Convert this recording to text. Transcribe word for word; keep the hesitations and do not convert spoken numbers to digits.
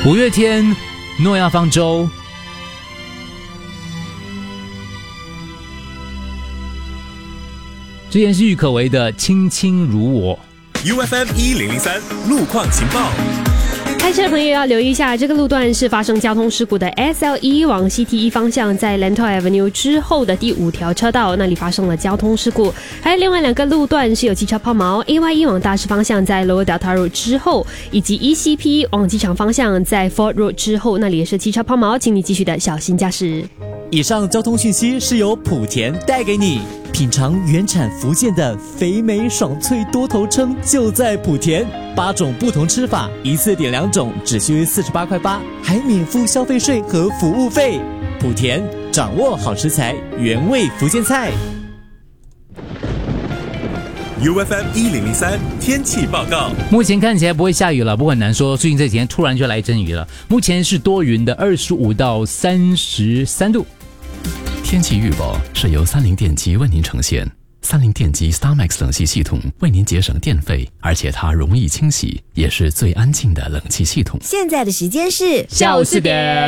五月天，诺亚方舟。之前是郁可唯的《卿卿如我》。 U F M 一零零三路况情报。 开车的朋友要留意一下，这个路段是发生交通事故的 S L 一 往 C T 一 方向，在 Lentor Avenue 之后的第五条车道那里发生了交通事故。还有另外两个路段是有汽车抛锚 A Y 一 往大势方向在 Lower Delta Road 之后，以及 E C P 往机场方向在 Fort Road 之后，那里也是汽车抛锚，请你继续的小心驾驶。 以上交通讯息是由莆田带给你。品尝原产福建的肥美爽脆多头称就在莆田，八种不同吃法，一次点两种，只需四十八块八，还免付消费税和服务费。莆田，掌握好食材，原味福建菜。 U F M 一零零三天气报告， 目前看起来不会下雨了，不过很难说，最近这几天突然就来一阵雨了。目前是多云的，二十五到三十三度。 天气预报是由三菱电机为您呈现。三菱电机 StarMax 冷气系统为您节省电费，而且它容易清洗，也是最安静的冷气系统。 现在的时间是下午四点。